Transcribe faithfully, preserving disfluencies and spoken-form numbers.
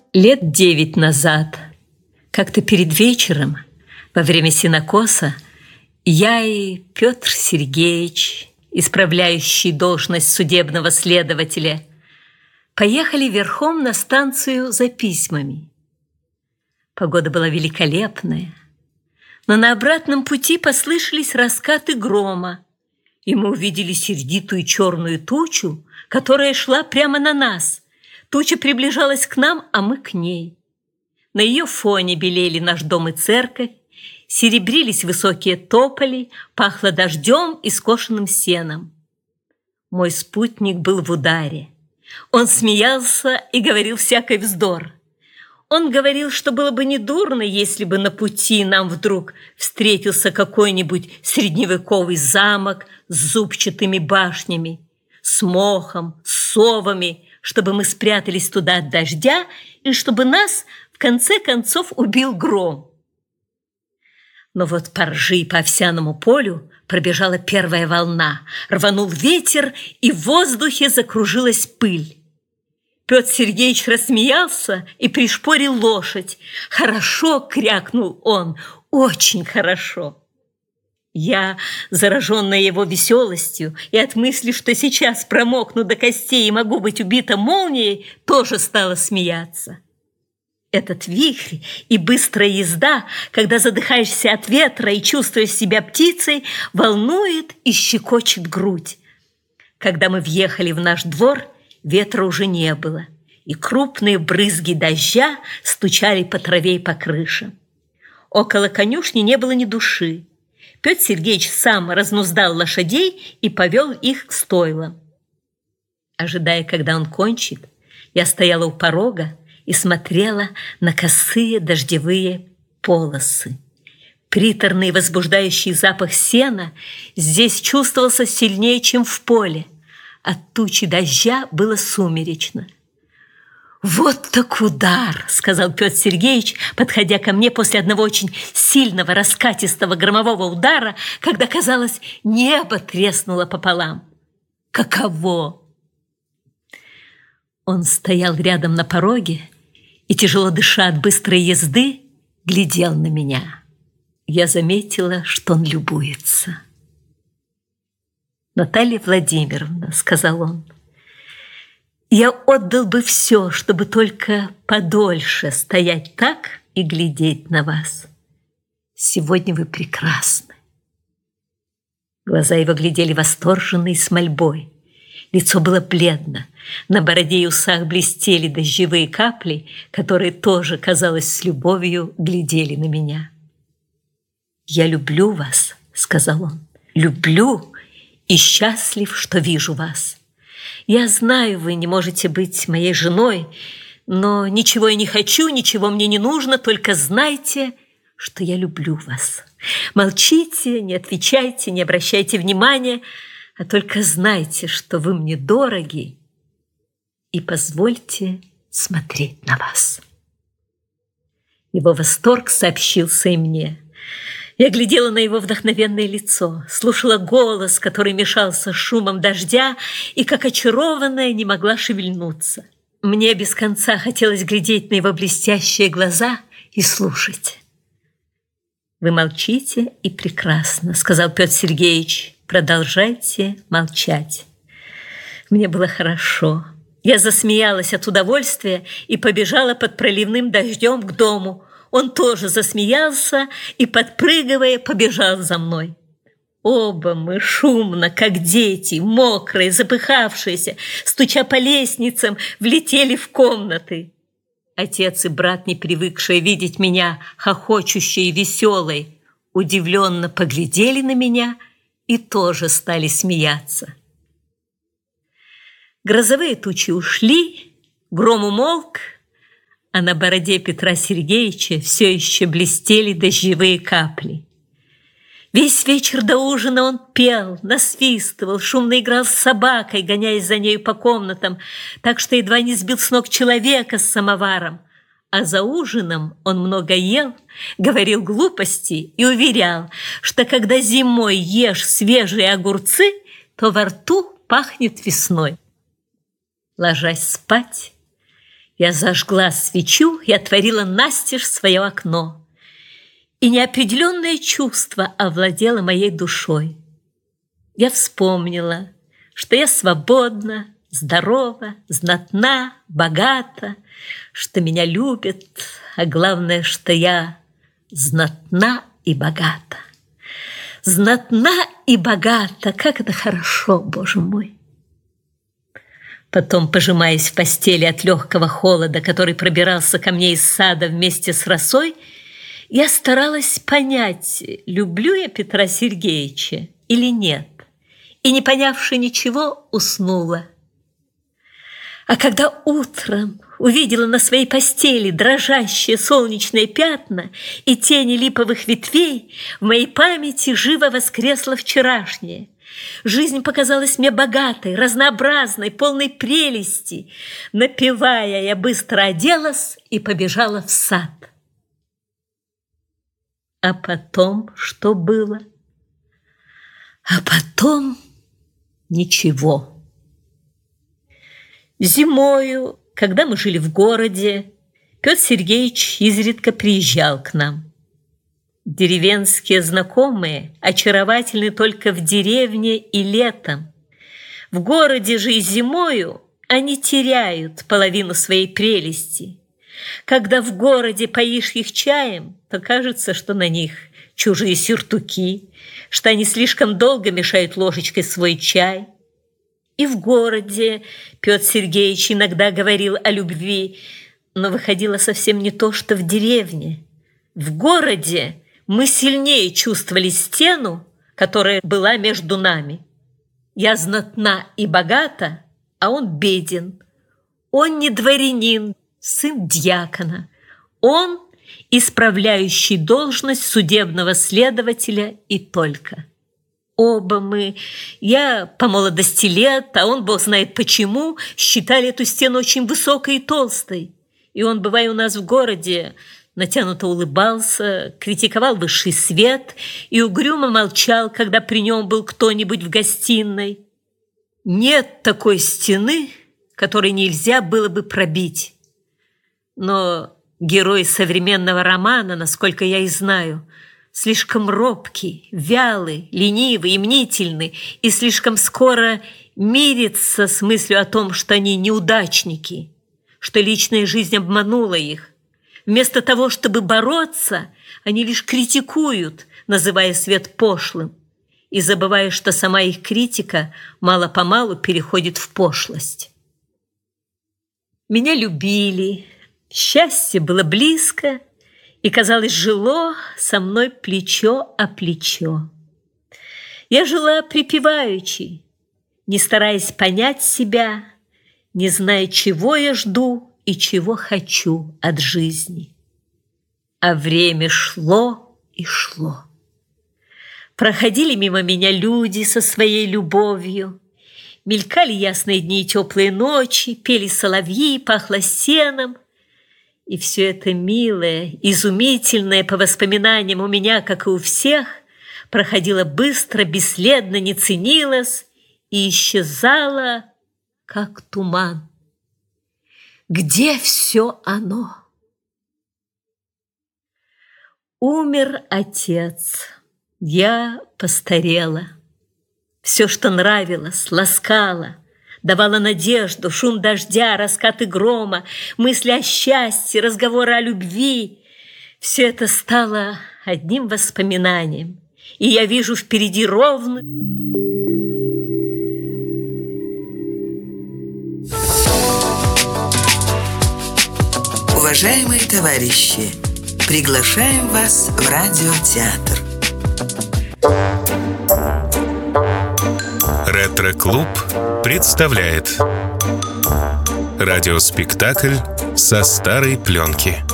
Лет девять назад, как-то перед вечером, во время сенокоса, я и Петр Сергеевич, исправляющий должность судебного следователя, поехали верхом на станцию за письмами. Погода была великолепная, но на обратном пути послышались раскаты грома, и мы увидели сердитую черную тучу, которая шла прямо на нас. Туча приближалась к нам, а мы к ней. На ее фоне белели наш дом и церковь, серебрились высокие тополи, пахло дождем и скошенным сеном. Мой спутник был в ударе. Он смеялся и говорил всякий вздор. Он говорил, что было бы недурно, если бы на пути нам вдруг встретился какой-нибудь средневековый замок с зубчатыми башнями, с мохом, с совами, чтобы мы спрятались туда от дождя и чтобы нас, в конце концов, убил гром. Но вот по ржи и по овсяному полю пробежала первая волна, рванул ветер, и в воздухе закружилась пыль. Петр Сергеевич рассмеялся и пришпорил лошадь. «Хорошо!» — крякнул он. «Очень хорошо!» Я, зараженная его веселостью и от мысли, что сейчас промокну до костей и могу быть убита молнией, тоже стала смеяться. Этот вихрь и быстрая езда, когда задыхаешься от ветра и чувствуешь себя птицей, волнует и щекочет грудь. Когда мы въехали в наш двор, ветра уже не было, и крупные брызги дождя стучали по траве и по крыше. Около конюшни не было ни души. Петр Сергеевич сам разнуздал лошадей и повел их к стойлам. Ожидая, когда он кончит, я стояла у порога и смотрела на косые дождевые полосы. Приторный возбуждающий запах сена здесь чувствовался сильнее, чем в поле. От тучи дождя было сумеречно. «Вот так удар!» — сказал Петр Сергеевич, подходя ко мне после одного очень сильного раскатистого громового удара, когда, казалось, небо треснуло пополам. «Каково?» Он стоял рядом на пороге и, тяжело дыша от быстрой езды, глядел на меня. Я заметила, что он любуется. «Наталья Владимировна», — сказал он, — «я отдал бы все, чтобы только подольше стоять так и глядеть на вас. Сегодня вы прекрасны». Глаза его глядели восторженно и с мольбой. Лицо было бледно. На бороде и усах блестели дождевые капли, которые тоже, казалось, с любовью глядели на меня. «Я люблю вас», — сказал он, — «люблю и счастлив, что вижу вас. Я знаю, вы не можете быть моей женой, но ничего я не хочу, ничего мне не нужно, только знайте, что я люблю вас. Молчите, не отвечайте, не обращайте внимания, а только знайте, что вы мне дороги, и позвольте смотреть на вас». Его восторг сообщился и мне. Я глядела на его вдохновенное лицо, слушала голос, который мешался с шумом дождя, и, как очарованная, не могла шевельнуться. Мне без конца хотелось глядеть на его блестящие глаза и слушать. «Вы молчите, и прекрасно», — сказал Петр Сергеевич. «Продолжайте молчать». Мне было хорошо. Я засмеялась от удовольствия и побежала под проливным дождем к дому. Он тоже засмеялся и, подпрыгивая, побежал за мной. Оба мы шумно, как дети, мокрые, запыхавшиеся, стуча по лестницам, влетели в комнаты. Отец и брат, не привыкшие видеть меня хохочущей и веселой, удивленно поглядели на меня и тоже стали смеяться. Грозовые тучи ушли, гром умолк, а на бороде Петра Сергеевича все еще блестели дождевые капли. Весь вечер до ужина он пел, насвистывал, шумно играл с собакой, гоняясь за нею по комнатам, так что едва не сбил с ног человека с самоваром. А за ужином он много ел, говорил глупости и уверял, что когда зимой ешь свежие огурцы, то во рту пахнет весной. Ложась спать, Я зажгла свечу и отворила настежь свое окно. И неопределенное чувство овладело моей душой. Я вспомнила, что я свободна, здорова, знатна, богата, что меня любят, а главное, что я знатна и богата. Знатна и богата, как это хорошо, Боже мой! Потом, пожимаясь в постели от легкого холода, который пробирался ко мне из сада вместе с росой, я старалась понять, люблю я Петра Сергеевича или нет, и, не понявши ничего, уснула. А когда утром увидела на своей постели дрожащие солнечные пятна и тени липовых ветвей, в моей памяти живо воскресло вчерашнее. Жизнь показалась мне богатой, разнообразной, полной прелести. Напевая, я быстро оделась и побежала в сад. А потом что было? А потом ничего. Зимою, когда мы жили в городе, Петр Сергеевич изредка приезжал к нам. Деревенские знакомые очаровательны только в деревне и летом. В городе же и зимою они теряют половину своей прелести. Когда в городе поишь их чаем, то кажется, что на них чужие сюртуки, что они слишком долго мешают ложечкой свой чай. И в городе Петр Сергеевич иногда говорил о любви, но выходило совсем не то, что в деревне. В городе мы сильнее чувствовали стену, которая была между нами. Я знатна и богата, а он беден. Он не дворянин, сын дьякона. Он исправляющий должность судебного следователя и только. Оба мы, я по молодости лет, а он, бог знает почему, считали эту стену очень высокой и толстой. И он, бывая у нас в городе, натянуто улыбался, критиковал высший свет и угрюмо молчал, когда при нем был кто-нибудь в гостиной. Нет такой стены, которой нельзя было бы пробить. Но герой современного романа, насколько я и знаю, слишком робкий, вялый, ленивый и мнительный, и слишком скоро мирится с мыслью о том, что они неудачники, что личная жизнь обманула их. Вместо того, чтобы бороться, они лишь критикуют, называя свет пошлым, и забывая, что сама их критика мало-помалу переходит в пошлость. Меня любили, счастье было близко, и, казалось, жило со мной плечо о плечо. Я жила припеваючи, не стараясь понять себя, не зная, чего я жду и чего хочу от жизни. А время шло и шло. Проходили мимо меня люди со своей любовью, мелькали ясные дни и теплые ночи, пели соловьи, пахло сеном. И все это милое, изумительное по воспоминаниям у меня, как и у всех, проходило быстро, бесследно, не ценилось и исчезало, как туман. Где все оно? Умер отец, я постарела. Все, что нравилось, ласкало, давала надежду, шум дождя, раскаты грома, мысли о счастье, разговоры о любви. Все это стало одним воспоминанием, и я вижу впереди ровно... Уважаемые товарищи, приглашаем вас в радиотеатр. Ретро-клуб представляет радиоспектакль со старой пленки.